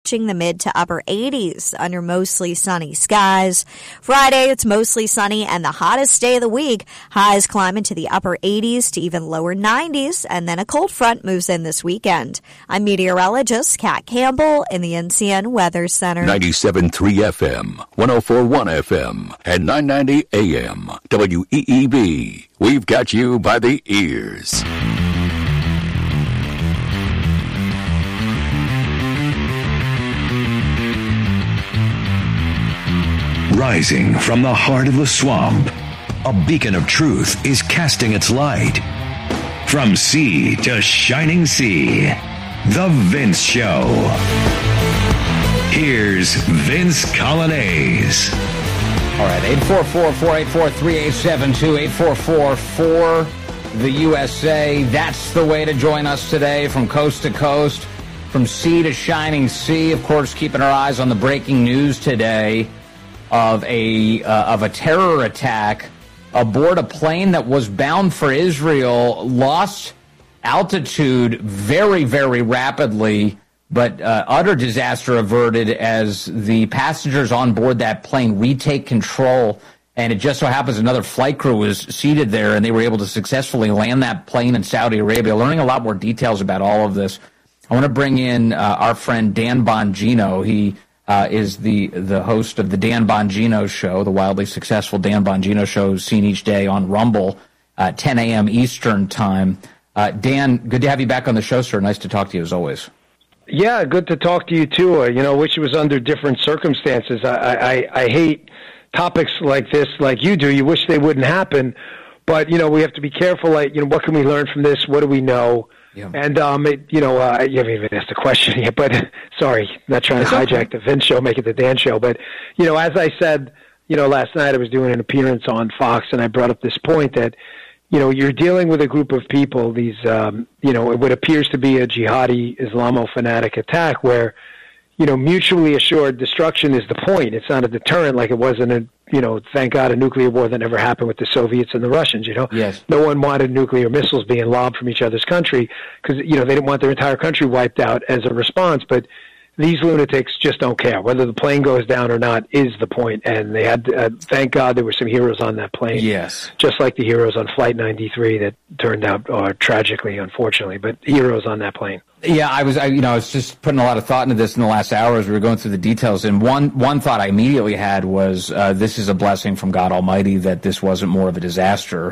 reaching the mid to upper 80s under mostly sunny skies. Friday, it's mostly sunny and the hottest day of the week. Highs climb into the upper 80s to even lower 90s, and then a cold front moves in this weekend. I'm meteorologist Kat Campbell in the NCN Weather Center. 97.3 FM, 104.1 FM, and 990 AM. WEEB. We've got you by the ears. Rising from the heart of the swamp, a beacon of truth is casting its light. From sea to shining sea, The Vince Show. Here's Vince Coglianese. All right, 844-484-3872, 844-4-the-USA. That's the way to join us today from coast to coast, from sea to shining sea. Of course, keeping our eyes on the breaking news today of a terror attack aboard a plane that was bound for Israel, lost altitude very, very rapidly, but utter disaster averted as the passengers on board that plane retake control. And it just so happens another flight crew was seated there, and they were able to successfully land that plane in Saudi Arabia. Learning a lot more details about all of this. I want to bring in our friend Dan Bongino. He is the host of the Dan Bongino Show, the wildly successful Dan Bongino Show, seen each day on Rumble, 10 a.m. Eastern Time. Dan, good to have you back on the show, sir. Nice to talk to you, as always. Yeah, good to talk to you, too. Wish it was under different circumstances. I hate topics like this like you do. You wish they wouldn't happen. But, we have to be careful. What can we learn from this? What do we know? Yeah. And, you haven't even asked a question yet, but sorry, not trying to hijack the Vince Show, make it the Dan Show. But, as I said, last night I was doing an appearance on Fox, and I brought up this point that, you're dealing with a group of people, these, what appears to be a jihadi Islamo-fanatic attack where, mutually assured destruction is the point. It's not a deterrent like it was in thank God, a nuclear war that never happened with the Soviets and the Russians, Yes. No one wanted nuclear missiles being lobbed from each other's country because, they didn't want their entire country wiped out as a response. But these lunatics just don't care. Whether the plane goes down or not is the point. And they had, thank God, there were some heroes on that plane. Yes. Just like the heroes on Flight 93 that turned out tragically, unfortunately, but heroes on that plane. Yeah, I was just putting a lot of thought into this in the last hour as we were going through the details. And one thought I immediately had was, this is a blessing from God Almighty that this wasn't more of a disaster.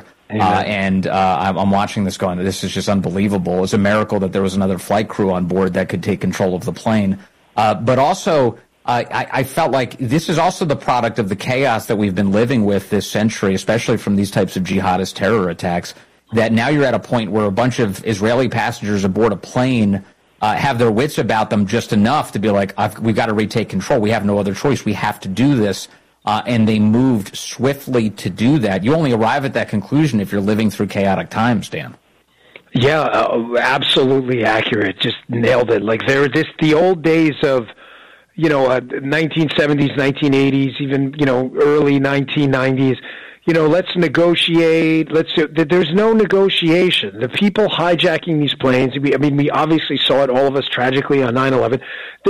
I'm watching this going, this is just unbelievable. It's a miracle that there was another flight crew on board that could take control of the plane. But also, I felt like this is also the product of the chaos that we've been living with this century, especially from these types of jihadist terror attacks, that now you're at a point where a bunch of Israeli passengers aboard a plane have their wits about them just enough to be like, we've got to retake control. We have no other choice. We have to do this. And they moved swiftly to do that. You only arrive at that conclusion if you're living through chaotic times, Dan. Yeah, absolutely accurate. Just nailed it. Like the old days of, 1970s, 1980s, even, early 1990s. Let's negotiate. There's no negotiation. The people hijacking these planes, we obviously saw it, all of us tragically on 9/11.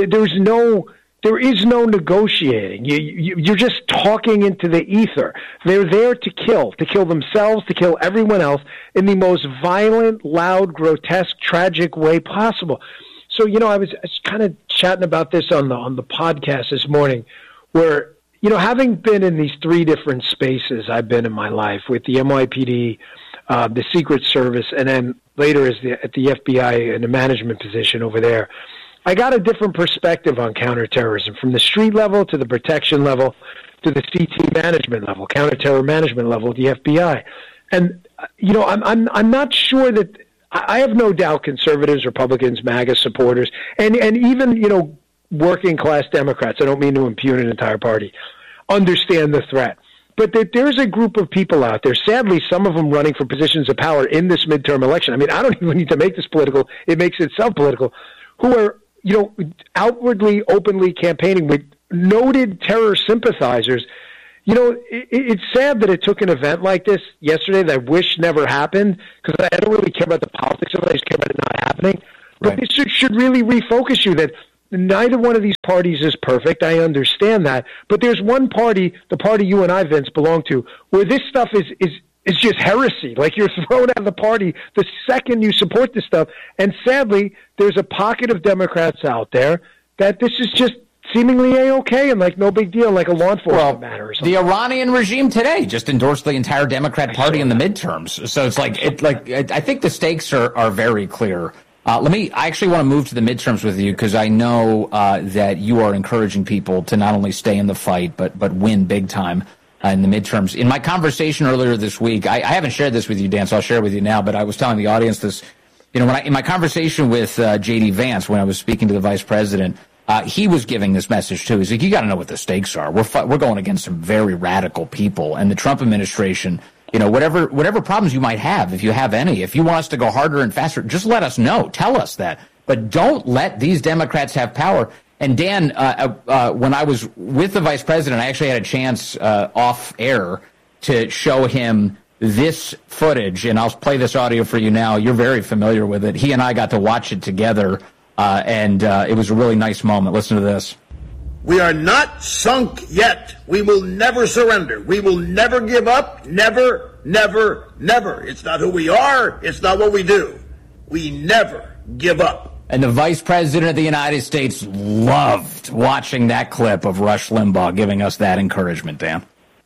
There is no negotiating. You're just talking into the ether. They're there to kill themselves, to kill everyone else in the most violent, loud, grotesque, tragic way possible. So, I was kind of chatting about this on the podcast this morning where, having been in these three different spaces I've been in my life with the NYPD, the Secret Service, and then later at the FBI in a management position over there, I got a different perspective on counterterrorism, from the street level to the protection level to the CT management level, counterterror management level at the FBI. And, I'm not sure that I have no doubt conservatives, Republicans, MAGA supporters, and even, working class Democrats, I don't mean to impugn an entire party, understand the threat. But there's a group of people out there, sadly, some of them running for positions of power in this midterm election. I don't even need to make this political. It makes itself political, who are, outwardly, openly campaigning with noted terror sympathizers. It's sad that it took an event like this yesterday that I wish never happened, because I don't really care about the politics of it. I just care about it not happening. But This should really refocus you that neither one of these parties is perfect. I understand that. But there's one party, the party you and I, Vince, belong to, where this stuff is just heresy. Like, you're thrown out of the party the second you support this stuff. And sadly, there's a pocket of Democrats out there that this is just seemingly A-okay and like no big deal, like a law enforcement matter or something. The Iranian regime today just endorsed the entire Democrat Party in the midterms. So it's I think the stakes are very clear. I actually want to move to the midterms with you because I know that you are encouraging people to not only stay in the fight but win big time in the midterms. In my conversation earlier this week, I haven't shared this with you, Dan, so I'll share it with you now, but I was telling the audience this, in my conversation with J.D. Vance when I was speaking to the vice president, he was giving this message too. He's like, you got to know what the stakes are. We're going against some very radical people, and the Trump administration, whatever problems you might have, if you have any, if you want us to go harder and faster, just let us know. Tell us that. But don't let these Democrats have power. And Dan, when I was with the vice president, I actually had a chance off air to show him this footage, and I'll play this audio for you now. You're very familiar with it. He and I got to watch it together. And it was a really nice moment. Listen to this. We are not sunk yet. We will never surrender. We will never give up. Never, never, never. It's not who we are. It's not what we do. We never give up. And the Vice President of the United States loved watching that clip of Rush Limbaugh giving us that encouragement, Dan.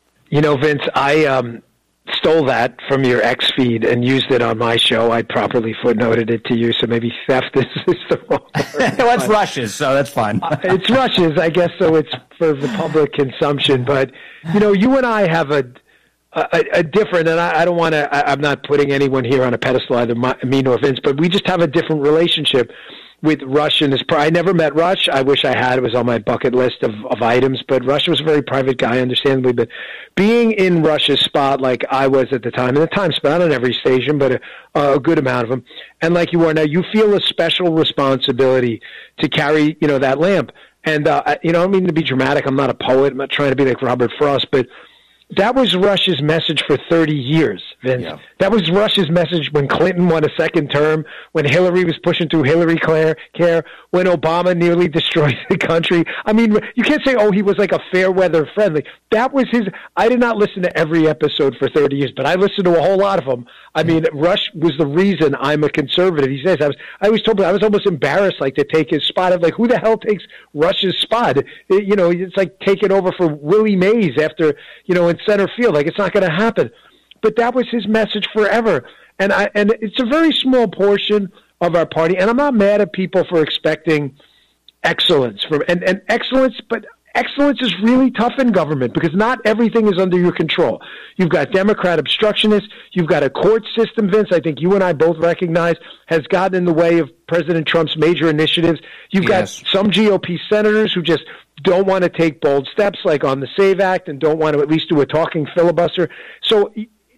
Vince, I stole that from your X feed and used it on my show. I properly footnoted it to you, so maybe theft is the wrong word. Well, it's Rush's, so that's fine. It's Rush's, I guess, so it's for the public consumption. But, you and I have a different, and I don't want to, I'm not putting anyone here on a pedestal, either me nor Vince, but we just have a different relationship with Rush and his. I never met Rush. I wish I had. It was on my bucket list of items. But Rush was a very private guy, understandably. But being in Rush's spot, like I was at the time, and the time spent on every station, but a good amount of them, and like you are now, you feel a special responsibility to carry, that lamp. And I don't mean to be dramatic. I'm not a poet. I'm not trying to be like Robert Frost, but that was Rush's message for 30 years, Vince. Yeah. That was Rush's message when Clinton won a second term, when Hillary was pushing through Hillary Care, when Obama nearly destroyed the country. I mean, you can't say, he was like a fair weather friendly. That was his. I did not listen to every episode for 30 years, but I listened to a whole lot of them. I mean, Rush was the reason I'm a conservative. He says, I always told him, I was almost embarrassed, to take his spot. I'm like, who the hell takes Rush's spot? It's like taking over for Willie Mays after, in center field. Like, it's not going to happen. But that was his message forever. And it's a very small portion of our party. And I'm not mad at people for expecting excellence and excellence, but excellence is really tough in government because not everything is under your control. You've got Democrat obstructionists. You've got a court system, Vince, I think you and I both recognize has gotten in the way of President Trump's major initiatives. You've got some GOP senators who just don't want to take bold steps like on the SAVE Act and don't want to at least do a talking filibuster. So,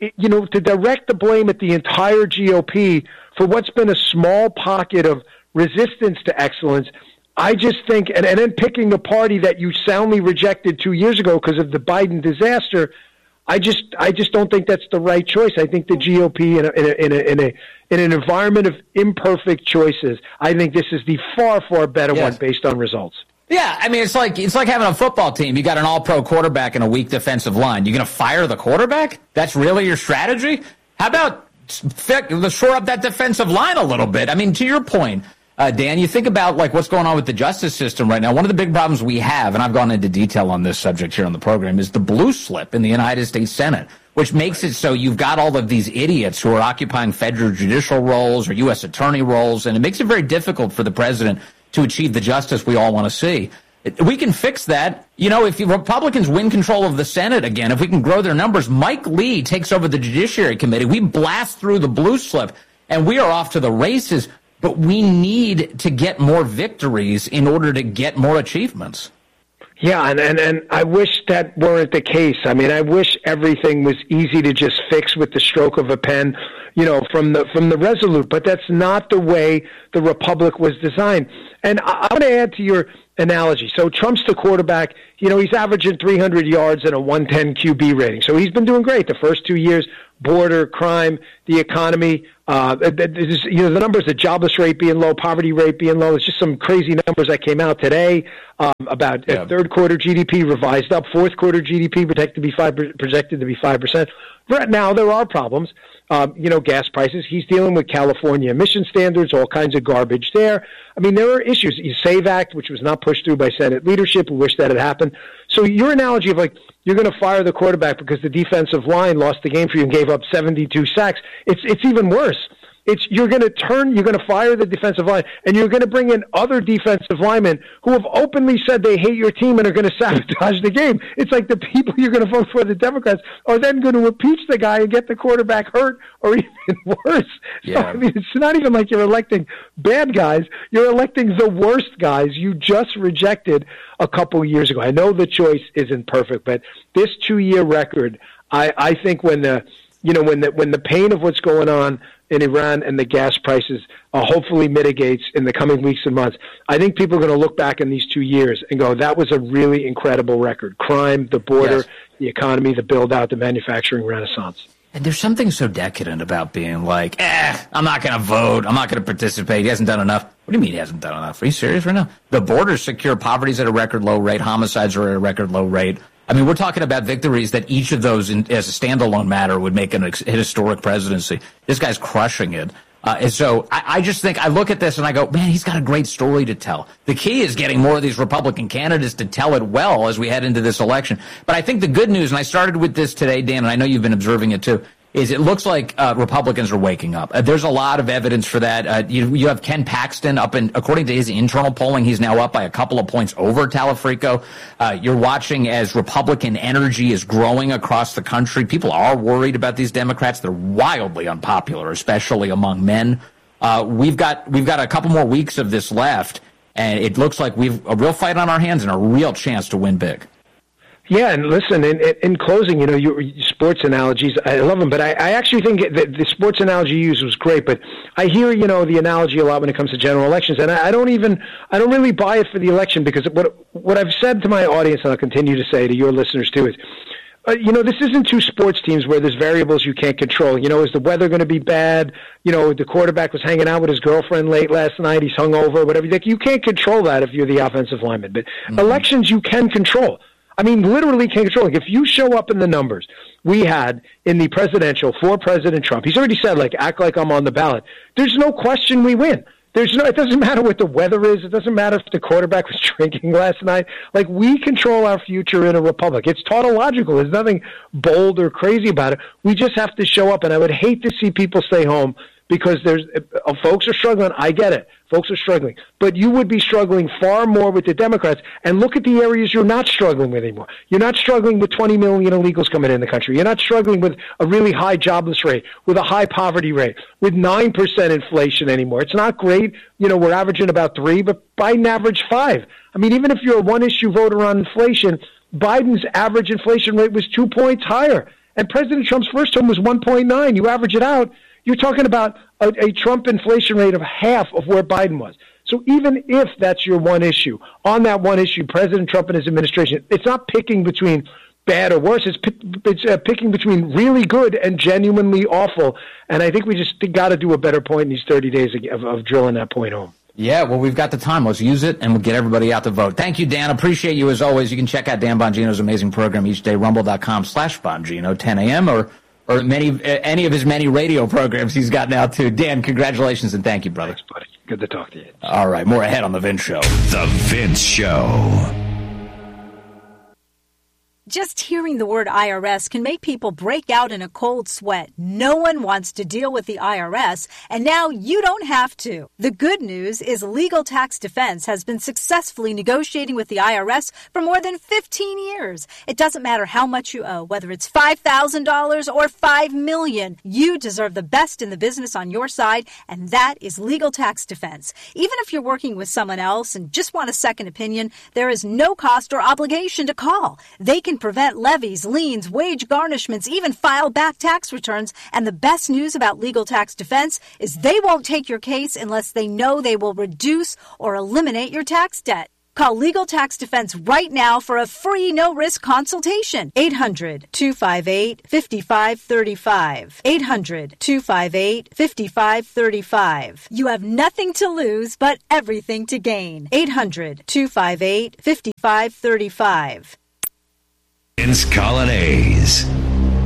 to direct the blame at the entire GOP for what's been a small pocket of resistance to excellence, I just think, and then picking a party that you soundly rejected 2 years ago because of the Biden disaster, I just don't think that's the right choice. I think the GOP in an environment of imperfect choices, I think this is the far, far better one based on results. Yeah, I mean, it's like having a football team. You got an all-pro quarterback and a weak defensive line. You're going to fire the quarterback? That's really your strategy? How about shore up that defensive line a little bit? I mean, to your point, Dan, you think about what's going on with the justice system right now. One of the big problems we have, and I've gone into detail on this subject here on the program, is the blue slip in the United States Senate, which makes it so you've got all of these idiots who are occupying federal judicial roles or U.S. attorney roles, and it makes it very difficult for the president to achieve the justice we all want to see. We can fix that. If the Republicans win control of the Senate again, if we can grow their numbers, Mike Lee takes over the Judiciary Committee. We blast through the blue slip, and we are off to the races. But we need to get more victories in order to get more achievements. Yeah, and I wish that weren't the case. I mean, I wish everything was easy to just fix with the stroke of a pen, from the Resolute. But that's not the way the Republic was designed. And I want to add to your analogy. So Trump's the quarterback. He's averaging 300 yards and a 110 QB rating. So he's been doing great the first 2 years. Border, crime, the economy. The numbers, the jobless rate being low, poverty rate being low. It's just some crazy numbers that came out today about third quarter GDP revised up, fourth quarter GDP projected to be 5%. Right now, there are problems. Gas prices. He's dealing with California emission standards, all kinds of garbage there. I mean, there are issues. The SAVE Act, which was not pushed through by Senate leadership, we wish that had happened. So your analogy of you're going to fire the quarterback because the defensive line lost the game for you and gave up 72 sacks. It's even worse. You're going to fire the defensive line, and you're going to bring in other defensive linemen who have openly said they hate your team and are going to sabotage the game. It's like the people you're going to vote for, the Democrats, are then going to impeach the guy and get the quarterback hurt, or even worse. Yeah. So, I mean, it's not even like you're electing bad guys. You're electing the worst guys you just rejected a couple of years ago. I know the choice isn't perfect, but this 2-year record, I think when the pain of what's going on in Iran and the gas prices hopefully mitigates in the coming weeks and months, I think people are going to look back in these 2 years and go, that was a really incredible record. Crime, the border, the economy, the build-out, the manufacturing renaissance. And there's something so decadent about being like, I'm not going to vote. I'm not going to participate. He hasn't done enough. What do you mean he hasn't done enough? Are you serious right now? The border's secure. Poverty's at a record low rate. Homicides are at a record low rate. I mean, we're talking about victories that each of those, as a standalone matter, would make an historic presidency. This guy's crushing it. And so I just think, I look at this and I go, man, he's got a great story to tell. The key is getting more of these Republican candidates to tell it well as we head into this election. But I think the good news, and I started with this today, Dan, and I know you've been observing it too, is it looks like Republicans are waking up. There's a lot of evidence for that. You have Ken Paxton according to his internal polling, he's now up by a couple of points over Talafrico. You're watching as Republican energy is growing across the country. People are worried about these Democrats. They're wildly unpopular, especially among men. We've got a couple more weeks of this left, and it looks like we've a real fight on our hands and a real chance to win big. Yeah, and listen, in closing, your sports analogies, I love them, but I actually think that the sports analogy you used was great, but I hear, the analogy a lot when it comes to general elections, and I don't really buy it for the election, because what I've said to my audience, and I'll continue to say to your listeners too, is, this isn't two sports teams where there's variables you can't control. Is the weather going to be bad? The quarterback was hanging out with his girlfriend late last night, he's hungover, whatever. You can't control that if you're the offensive lineman, but elections you can control. I mean, literally can't control it. If you show up in the numbers we had in the presidential for President Trump, he's already said, act like I'm on the ballot. There's no question we win. It doesn't matter what the weather is. It doesn't matter if the quarterback was drinking last night. We control our future in a republic. It's tautological. There's nothing bold or crazy about it. We just have to show up, and I would hate to see people stay home because folks are struggling. I get it. Folks are struggling. But you would be struggling far more with the Democrats. And look at the areas you're not struggling with anymore. You're not struggling with 20 million illegals coming in the country. You're not struggling with a really high jobless rate, with a high poverty rate, with 9% inflation anymore. It's not great. We're averaging about 3, but Biden averaged 5. I mean, even if you're a one-issue voter on inflation, Biden's average inflation rate was 2 points higher. And President Trump's first term was 1.9. You average it out, you're talking about a Trump inflation rate of half of where Biden was. So even if that's your one issue, on that one issue, President Trump and his administration, it's not picking between bad or worse. It's picking between really good and genuinely awful. And I think we just got to do a better point in these 30 days of drilling that point home. Yeah, well, we've got the time. Let's use it, and we'll get everybody out to vote. Thank you, Dan. Appreciate you as always. You can check out Dan Bongino's amazing program each day, rumble.com/Bongino, 10 a.m., or any of his many radio programs he's got now, too. Dan, congratulations, and thank you, brother. Thanks, buddy. Good to talk to you. All right, more ahead on The Vince Show. The Vince Show. Just hearing the word IRS can make people break out in a cold sweat. No one wants to deal with the IRS, and now you don't have to. The good news is Legal Tax Defense has been successfully negotiating with the IRS for more than 15 years. It doesn't matter how much you owe, whether it's $5,000 or $5 million. You deserve the best in the business on your side, and that is Legal Tax Defense. Even if you're working with someone else and just want a second opinion, there is no cost or obligation to call. They can prevent levies, liens, wage garnishments, even file back tax returns. And the best news about Legal Tax Defense is they won't take your case unless they know they will reduce or eliminate your tax debt. Call Legal Tax Defense right now for a free no-risk consultation. 800-258-5535. 800-258-5535. You have nothing to lose but everything to gain. 800-258-5535. Vince Colonnese.